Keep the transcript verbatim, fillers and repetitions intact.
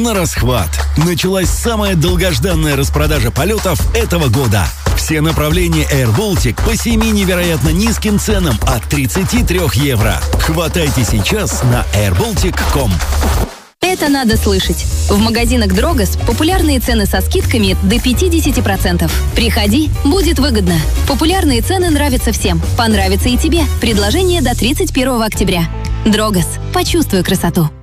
на расхват. Началась самая долгожданная распродажа полетов этого года. Все направления Air Baltic по семи невероятно низким ценам от тридцати трёх евро. Хватайте сейчас на эйр болтик точка ком. Это надо слышать. В магазинах Дрогос популярные цены со скидками до пятидесяти процентов. Приходи, будет выгодно. Популярные цены нравятся всем. Понравится и тебе. Предложение до тридцать первого октября. Дрогос. Почувствуй красоту.